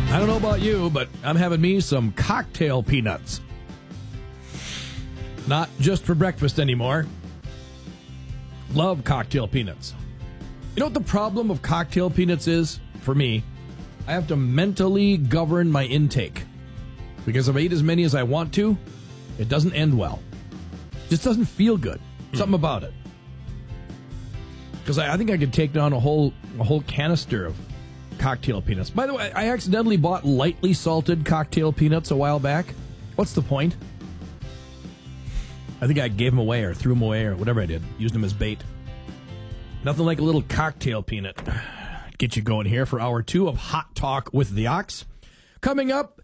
I don't know about you, but I'm having me some cocktail peanuts. Not just for breakfast anymore. Love cocktail peanuts. You know what the problem of cocktail peanuts is for me? I have to mentally govern my intake. Because if I eat as many as I want to, it doesn't end well. It just doesn't feel good. Something about it. Because I think I could take down a whole canister of cocktail peanuts. By the way, I accidentally bought lightly salted cocktail peanuts a while back. What's the point? I think I gave them away or threw them away or whatever I did. Used them as bait. Nothing like a little cocktail peanut. Get you going here for hour 2 of Hot Talk with the Ox. Coming up,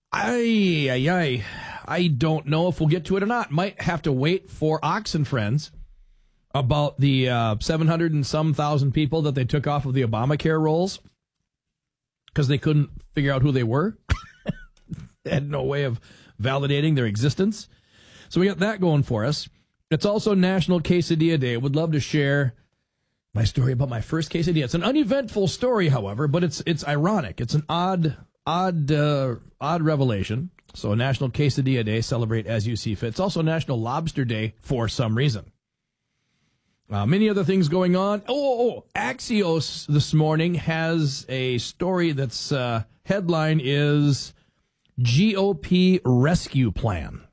I don't know if we'll get to it or not. Might have to wait for Ox and Friends about the 700 and some thousand people that they took off of the Obamacare rolls because they couldn't figure out who they were. They had no way of validating their existence. So we got that going for us. It's also National Quesadilla Day. Would love to share my story about my first quesadilla. It's an uneventful story, however, but it's ironic. It's an odd revelation. So National Quesadilla Day, celebrate as you see fit. It's also National Lobster Day for some reason. Many other things going on. Axios this morning has a story that's headline is GOP Rescue Plan.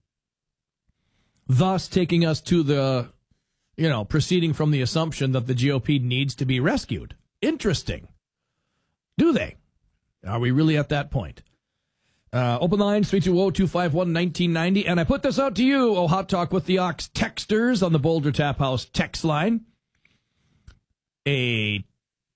Thus taking us to the, proceeding from the assumption that the GOP needs to be rescued. Interesting. Do they? Are we really at that point? Open lines, 320-251-1990. And I put this out to you, Hot Talk with the Ox texters on the Boulder Tap House text line. A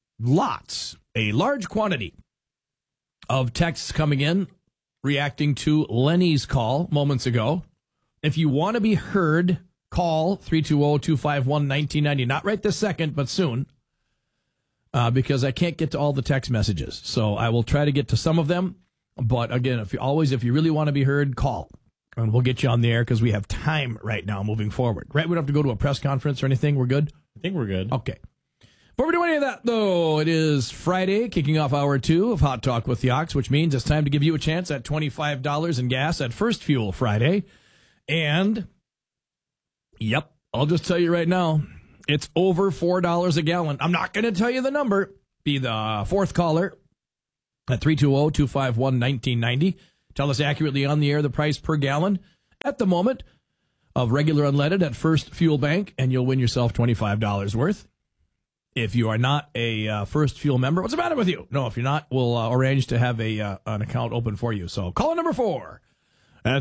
large quantity of texts coming in reacting to Lenny's call moments ago. If you want to be heard, call 320-251-1990. Not right this second, but soon. Because I can't get to all the text messages. So I will try to get to some of them. But again, if you really want to be heard, call. And we'll get you on the air because we have time right now moving forward. Right? We don't have to go to a press conference or anything. We're good? I think we're good. Okay. Before we do any of that, though, it is Friday, kicking off hour 2 of Hot Talk with the Ox, which means it's time to give you a chance at $25 in gas at First Fuel Friday. And, yep, I'll just tell you right now, it's over $4 a gallon. I'm not going to tell you the number. Be the fourth caller at 320-251-1990. Tell us accurately on the air the price per gallon at the moment of regular unleaded at First Fuel Bank, and you'll win yourself $25 worth. If you are not a First Fuel member, what's the matter with you? No, if you're not, we'll arrange to have an account open for you. So call number 4 at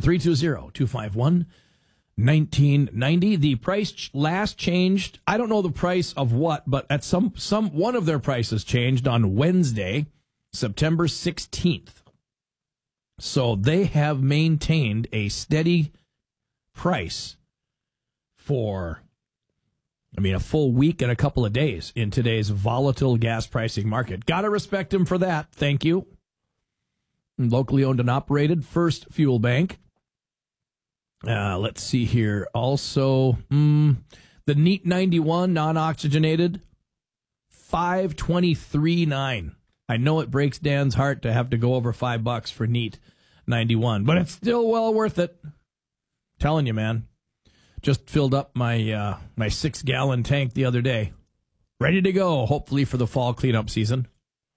320-251-1990. The price last changed. I don't know the price of what, but at one of their prices changed on Wednesday, September 16th. So they have maintained a steady price for, a full week and a couple of days in today's volatile gas pricing market. Got to respect them for that. Thank you. Locally owned and operated, First Fuel Bank. Let's see here. Also, the Neat 91 non-oxygenated, $5.23.9. I know it breaks Dan's heart to have to go over $5 for Neat 91, but it's still well worth it. Telling you, man. Just filled up my 6-gallon tank the other day. Ready to go, hopefully for the fall cleanup season.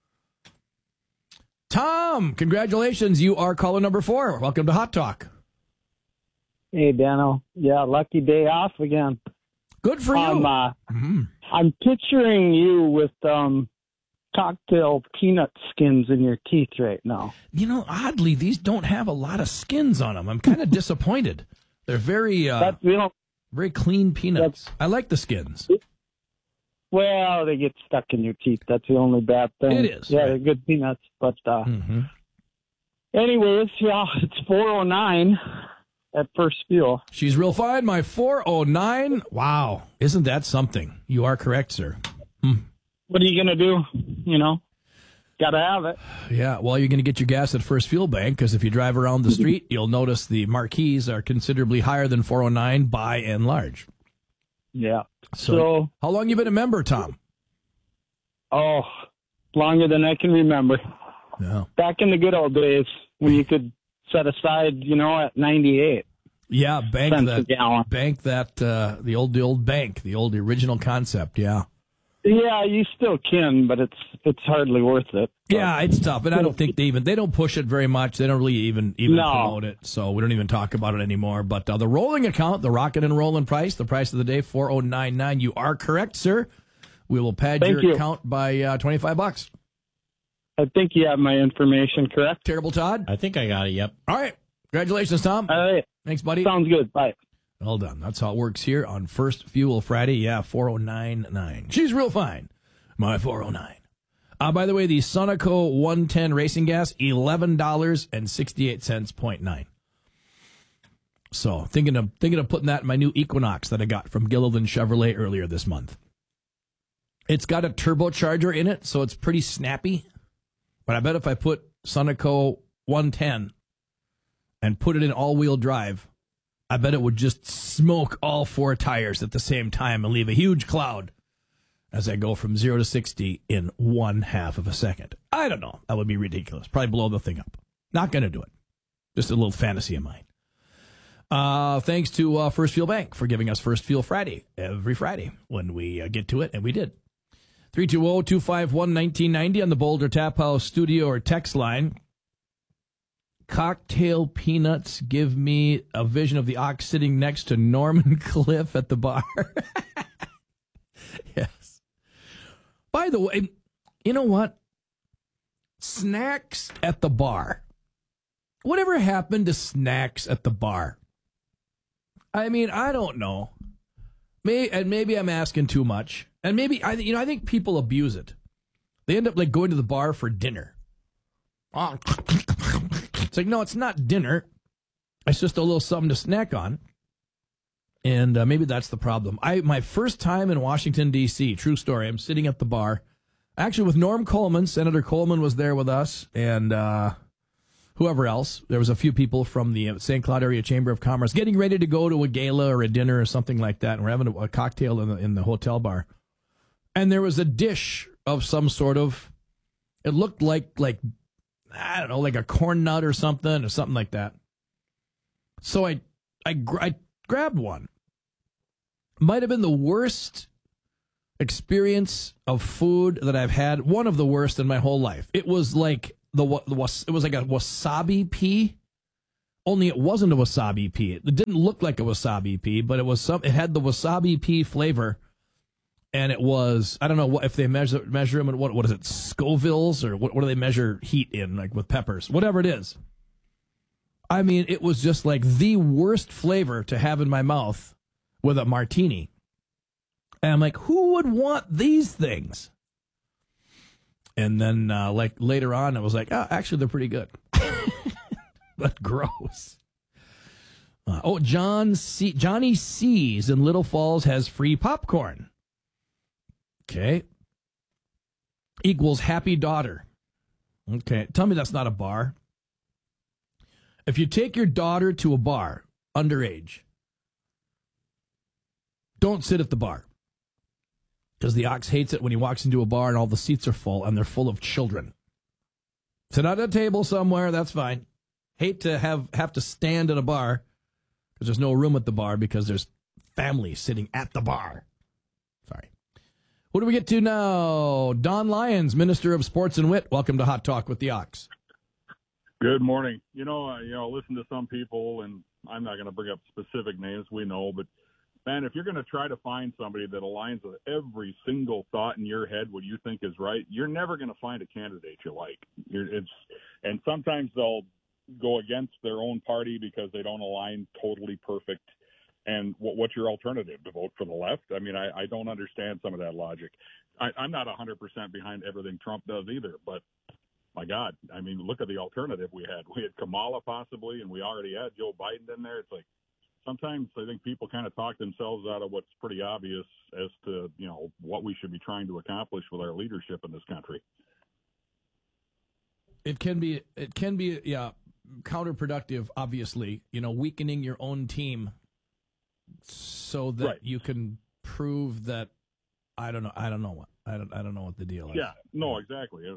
Tom, congratulations. You are caller number 4. Welcome to Hot Talk. Hey, Dano. Yeah, lucky day off again. Good for you. I'm picturing you with cocktail peanut skins in your teeth right now. Oddly, these don't have a lot of skins on them. I'm kind of disappointed. They're very very clean peanuts. I like the skins. Well, they get stuck in your teeth. That's the only bad thing. It is. Yeah, they're good peanuts. But anyways, yeah, it's 409 at First Fuel. She's real fine. My 409. Wow. Isn't that something? You are correct, sir. What are you going to do? Got to have it. Yeah, well, you're going to get your gas at First Fuel Bank because if you drive around the street, you'll notice the marquees are considerably higher than 409 by and large. Yeah. So how long you been a member, Tom? Oh, longer than I can remember. Yeah. Back in the good old days when you could set aside, at 98 Yeah, cents a gallon. The old bank, the old original concept. Yeah. Yeah, you still can, but it's hardly worth it. Yeah, it's tough, and I don't think they don't push it very much. They don't really even promote it, so we don't even talk about it anymore. But the rolling account, the rocking and rolling price, the price of the day, $4.099. You are correct, sir. We will pad your account by $25. I think you have my information correct. Terrible Todd? I think I got it, yep. All right. Congratulations, Tom. All right. Thanks, buddy. Sounds good. Bye. Well done. That's how it works here on First Fuel Friday. Yeah, 4.099. She's real fine. My 4.09. By the way, the Sunoco 110 racing gas, $11.68, 0.9. So thinking of putting that in my new Equinox that I got from Gilliland Chevrolet earlier this month. It's got a turbocharger in it, so it's pretty snappy. But I bet if I put Sunoco 110 and put it in all-wheel drive, I bet it would just smoke all four tires at the same time and leave a huge cloud as I go from 0 to 60 in 1/2 of a second. I don't know. That would be ridiculous. Probably blow the thing up. Not going to do it. Just a little fantasy of mine. Thanks to First Fuel Bank for giving us First Fuel Friday every Friday when we get to it, and we did. 320-251-1990 on the Boulder Tap House studio or text line. Cocktail peanuts give me a vision of the ox sitting next to Norman Cliff at the bar. Yes. By the way, you know what? Snacks at the bar. Whatever happened to snacks at the bar? I mean, I don't know. Maybe I'm asking too much. And maybe, I think people abuse it. They end up like going to the bar for dinner. It's like, no, it's not dinner. It's just a little something to snack on. And maybe that's the problem. My first time in Washington, D.C., true story, I'm sitting at the bar, actually with Norm Coleman. Senator Coleman was there with us, and whoever else. There was a few people from the St. Cloud Area Chamber of Commerce getting ready to go to a gala or a dinner or something like that, and we're having a cocktail in the hotel bar. And there was a dish of some sort of, it looked like I don't know, like a corn nut or something like that. So I grabbed one. Might have been the worst experience of food that I've had. One of the worst in my whole life. It was like it was like a wasabi pea. Only it wasn't a wasabi pea. It didn't look like a wasabi pea, but it had the wasabi pea flavor. And it was, I don't know if they measure them in what is it, Scovilles, or what do they measure heat in, like with peppers, whatever it is. I mean, it was just like the worst flavor to have in my mouth with a martini. And I'm like, who would want these things? And then like later on, I was like, oh, actually, they're pretty good. But gross. Johnny C's in Little Falls has free popcorn. Okay. Equals happy daughter. Okay. Tell me that's not a bar. If you take your daughter to a bar, underage, don't sit at the bar. Because the ox hates it when he walks into a bar and all the seats are full and they're full of children. Sit at a table somewhere, that's fine. Hate to have to stand at a bar because there's no room at the bar because there's families sitting at the bar. Sorry. What do we get to now? Don Lyons, Minister of Sports and Wit. Welcome to Hot Talk with the Ox. Good morning. Listen to some people, and I'm not going to bring up specific names, we know, but man, if you're going to try to find somebody that aligns with every single thought in your head, what you think is right, you're never going to find a candidate you like. And sometimes they'll go against their own party because they don't align totally perfect. And what's your alternative? To vote for the left? I mean, I don't understand some of that logic. I'm not 100% behind everything Trump does either, but my God, I mean, look at the alternative we had. We had Kamala possibly, and we already had Joe Biden in there. It's like sometimes I think people kind of talk themselves out of what's pretty obvious as to, what we should be trying to accomplish with our leadership in this country. It can be, yeah, counterproductive, obviously, weakening your own team so that right. You can prove that I don't know what the deal is. Yeah, no, exactly.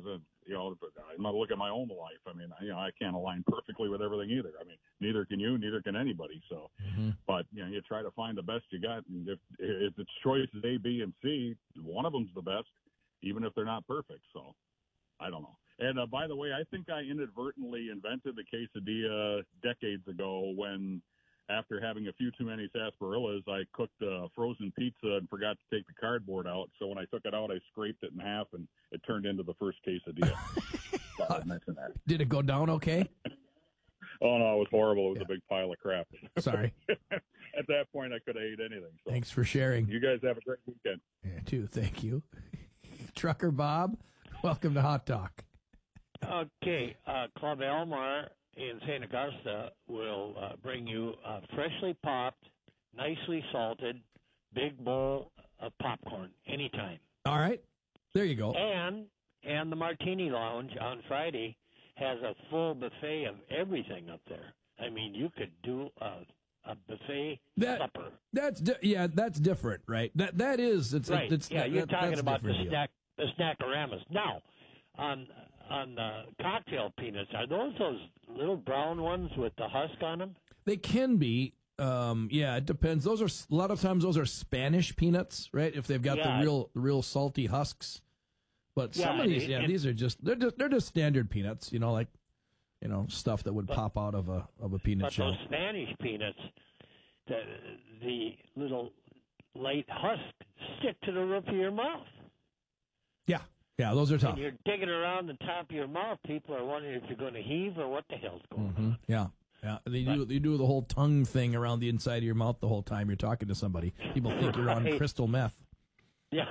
I'm going to look at my own life. I mean, I can't align perfectly with everything either. I mean, neither can you, neither can anybody. So, but you try to find the best you got, and if it's choices A, B, and C, one of them's the best, even if they're not perfect. So, I don't know. And by the way, I think I inadvertently invented the quesadilla decades ago when, after having a few too many sarsaparillas, I cooked frozen pizza and forgot to take the cardboard out. So when I took it out, I scraped it in half, and it turned into the first quesadilla. Thought I'd mention that. Did it go down okay? Oh, no, it was horrible. It was a big pile of crap. Sorry. At that point, I could have ate anything. So. Thanks for sharing. You guys have a great weekend. Yeah, too. Thank you. Trucker Bob, welcome to Hot Talk. Okay, Club Elmar in St. Augusta will bring you freshly popped, nicely salted, big bowl of popcorn anytime. All right. There you go. And the Martini Lounge on Friday has a full buffet of everything up there. I mean, you could do a buffet supper. That's different, right? That is right. You're talking about the snackoramas. Now, on the cocktail peanuts, are those little brown ones with the husk on them? They can be. It depends. Those are a lot of times those are Spanish peanuts, right? If they've got the real salty husks. But some of these, these are they're just standard peanuts, stuff that would pop out of a peanut shell. But those Spanish peanuts, the little light husk stick to the roof of your mouth. Yeah, those are tough. And you're digging around the top of your mouth. People are wondering if you're going to heave or what the hell's going on. Yeah. They do the whole tongue thing around the inside of your mouth the whole time you're talking to somebody. People think you're on crystal meth. Yeah.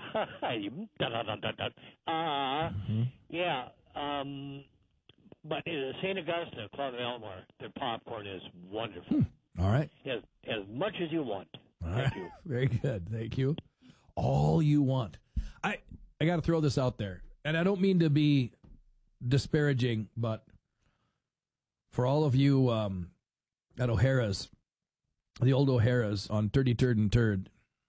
But in St. Augusta, Club Elmar, their popcorn is wonderful. All right. As much as you want. Thank you. Very good. Thank you. All you want. I got to throw this out there, and I don't mean to be disparaging, but for all of you at O'Hara's, the old O'Hara's on 33rd and 3rd,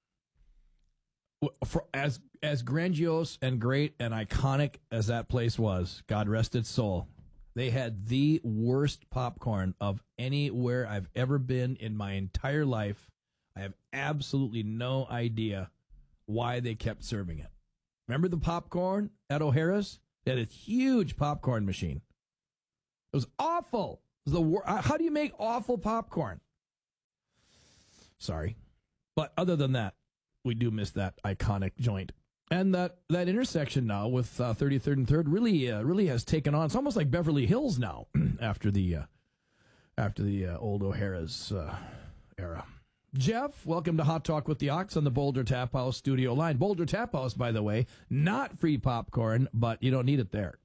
as grandiose and great and iconic as that place was, God rest its soul, they had the worst popcorn of anywhere I've ever been in my entire life. I have absolutely no idea why they kept serving it. Remember the popcorn at O'Hara's? They had a huge popcorn machine. It was awful. It was how do you make awful popcorn? Sorry. But other than that, we do miss that iconic joint. And that intersection now with 33rd and 3rd really has taken on. It's almost like Beverly Hills now after the old O'Hara's era. Jeff, welcome to Hot Talk with the Ox on the Boulder Tap House studio line. Boulder Tap House, by the way, not free popcorn, but you don't need it there.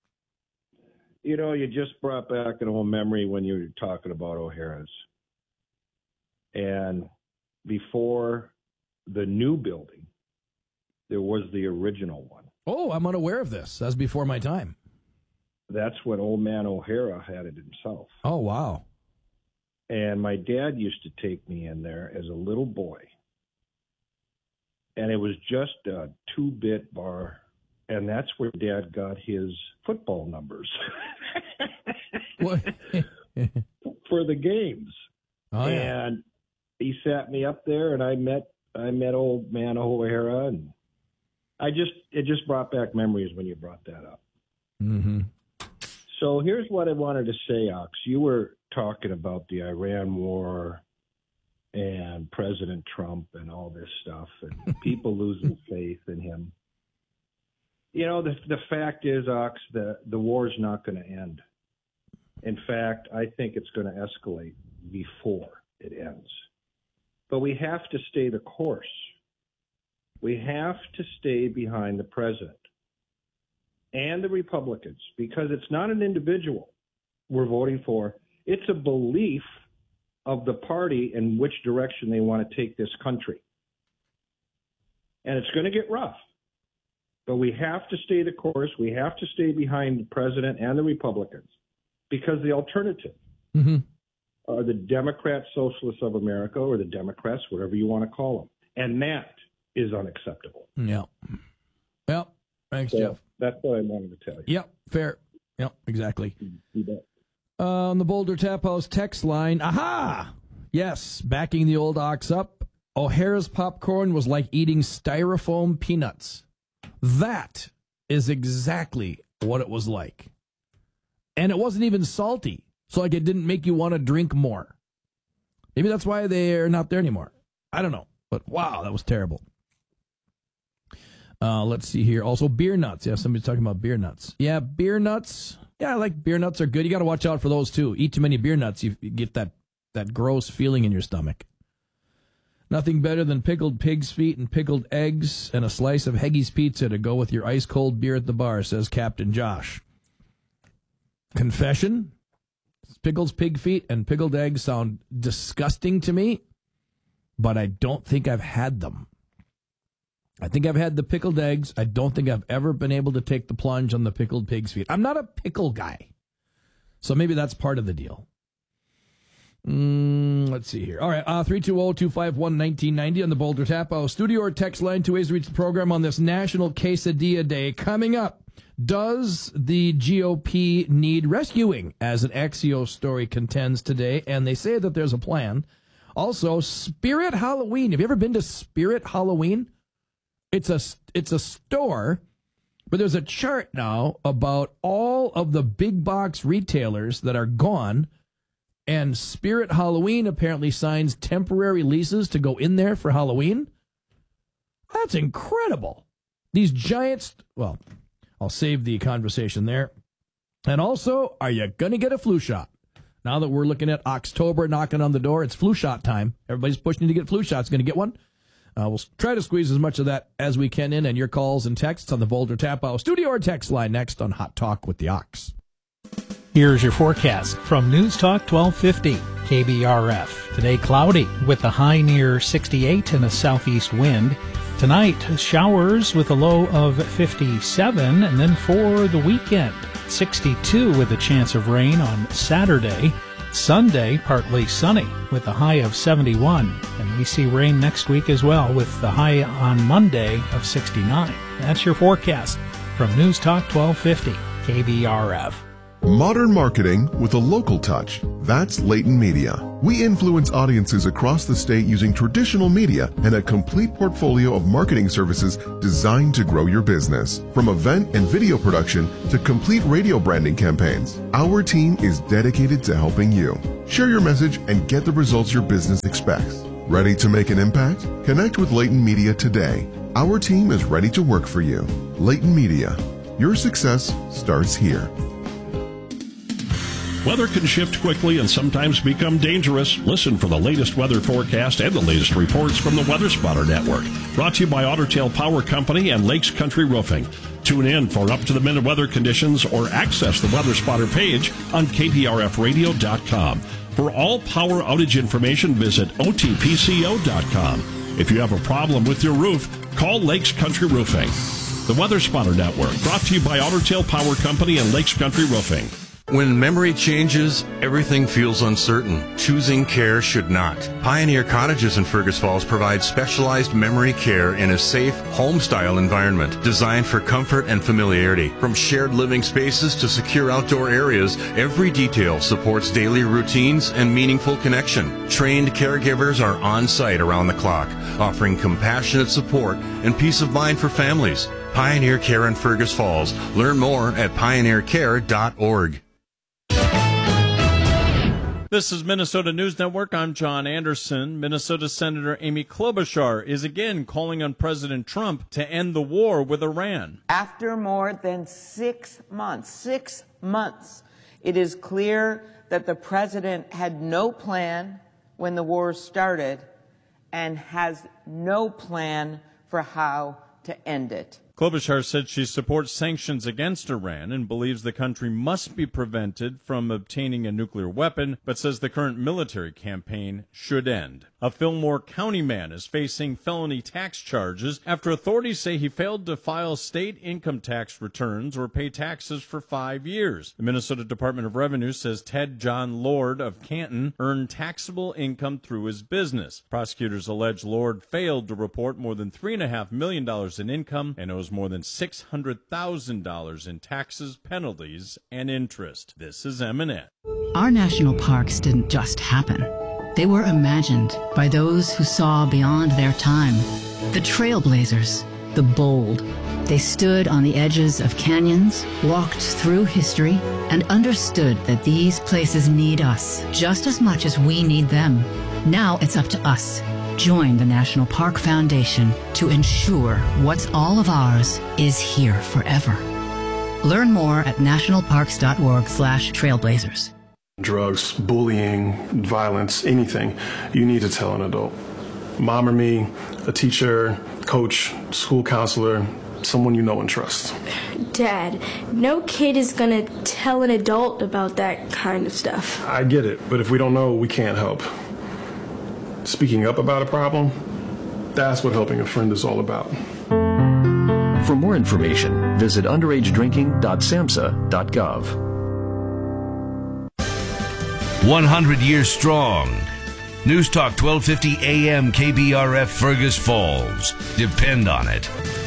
You just brought back an old memory when you were talking about O'Hara's. And before the new building, there was the original one. Oh, I'm unaware of this. That's before my time. That's when old man O'Hara had it himself. Oh, wow. And my dad used to take me in there as a little boy. And it was just a 2-bit bar. And that's where Dad got his football numbers What? for the games. Oh, yeah. And he sat me up there, and I met old man O'Hara, and it just brought back memories when you brought that up. Mm-hmm. So here's what I wanted to say, Ox. You were talking about the Iran war and President Trump and all this stuff, and people losing faith in him. The fact is, Ox, the war is not going to end. In fact, I think it's going to escalate before it ends. But we have to stay the course. We have to stay behind the president and the Republicans, because it's not an individual we're voting for. It's a belief of the party in which direction they want to take this country. And it's going to get rough. But we have to stay the course. We have to stay behind the president and the Republicans, because the alternative are the Democrat Socialists of America, or the Democrats, whatever you want to call them. And that is unacceptable. Yeah. Well, Thanks, So Jeff. that's what I wanted to tell you. Yep, fair. Yep, exactly. You bet. On the Boulder Tap House text line, aha! Yes, backing the old ox up, O'Hara's popcorn was like eating styrofoam peanuts. That is exactly what it was like. And it wasn't even salty, so like it didn't make you want to drink more. Maybe that's why they're not there anymore. I don't know. But wow, that was terrible. Let's see here. Also, beer nuts. Yeah, somebody's talking about beer nuts. Yeah, beer nuts. Yeah, I like beer nuts are good. You got to watch out for those, too. Eat too many beer nuts, you get that gross feeling in your stomach. Nothing better than pickled pig's feet and pickled eggs and a slice of Heggie's pizza to go with your ice-cold beer at the bar, says Captain Josh. Confession? Pickles, pig feet, and pickled eggs sound disgusting to me, but I don't think I've had them. I think I've had the pickled eggs. I don't think I've ever been able to take the plunge on the pickled pig's feet. I'm not a pickle guy, so maybe that's part of the deal. Let's see here. All right, 320-251-1990 on the Boulder Tap House studio or text line. 2 ways to reach the program on this National Quesadilla Day. Coming up, does the GOP need rescuing, as an Axios story contends today? And they say that there's a plan. Also, Spirit Halloween. Have you ever been to Spirit Halloween? It's a store, but there's a chart now about all of the big box retailers that are gone, and Spirit Halloween apparently signs temporary leases to go in there for Halloween. That's incredible. These giants, well, I'll save the conversation there. And also, are you going to get a flu shot? Now that we're looking at October knocking on the door, it's flu shot time. Everybody's pushing to get flu shots. Going to get one? We'll try to squeeze as much of that as we can in, and your calls and texts on the Boulder Tap House studio or text line next on Hot Talk with the Ox. Here's your forecast from News Talk 1250 KBRF. Today cloudy with a high near 68 and a southeast wind. Tonight showers with a low of 57, and then for the weekend 62 with a chance of rain on Saturday. Sunday, partly sunny with a high of 71. And we see rain next week as well with the high on Monday of 69. That's your forecast from News Talk 1250 KBRF. Modern marketing with a local touch. That's Layton Media. We influence audiences across the state using traditional media and a complete portfolio of marketing services designed to grow your business. From event and video production to complete radio branding campaigns, our team is dedicated to helping you. Share your message and get the results your business expects. Ready to make an impact? Connect with Layton Media today. Our team is ready to work for you. Layton Media. Your success starts here. Weather can shift quickly and sometimes become dangerous. Listen for the latest weather forecast and the latest reports from the Weather Spotter Network. Brought to you by Otter Tail Power Company and Lakes Country Roofing. Tune in for up-to-the-minute weather conditions or access the Weather Spotter page on KPRFradio.com. For all power outage information, visit OTPCO.com. If you have a problem with your roof, call Lakes Country Roofing. The Weather Spotter Network, brought to you by Otter Tail Power Company and Lakes Country Roofing. When memory changes, everything feels uncertain. Choosing care should not. Pioneer Cottages in Fergus Falls provide specialized memory care in a safe, home-style environment designed for comfort and familiarity. From shared living spaces to secure outdoor areas, every detail supports daily routines and meaningful connection. Trained caregivers are on site around the clock, offering compassionate support and peace of mind for families. Pioneer Care in Fergus Falls. Learn more at pioneercare.org. This is Minnesota News Network. I'm John Anderson. Minnesota Senator Amy Klobuchar is again calling on President Trump to end the war with Iran. After more than 6 months, it is clear that the president had no plan when the war started and has no plan for how to end it. Klobuchar said she supports sanctions against Iran and believes the country must be prevented from obtaining a nuclear weapon, but says the current military campaign should end. A Fillmore County man is facing felony tax charges after authorities say he failed to file state income tax returns or pay taxes for 5 years. The Minnesota Department of Revenue says Ted John Lord of Canton earned taxable income through his business. Prosecutors allege Lord failed to report more than $3.5 million in income and owes owes more than $600,000 in taxes, penalties, and interest. This is M&N. Our national parks didn't just happen. They were imagined by those who saw beyond their time. The trailblazers, the bold. They stood on the edges of canyons, walked through history, and understood that these places need us just as much as we need them. Now it's up to us. Join the National Park Foundation to ensure what's all of ours is here forever. Learn more at nationalparks.org/trailblazers. Drugs, bullying, violence, anything, you need to tell an adult. Mom or me, a teacher, coach, school counselor, someone you know and trust. Dad, no kid is gonna tell an adult about that kind of stuff. I get it, but if we don't know, we can't help. Speaking up about a problem, that's what helping a friend is all about. For more information, visit underagedrinking.samhsa.gov. 100 years strong. News Talk 1250 AM KBRF Fergus Falls. Depend on it.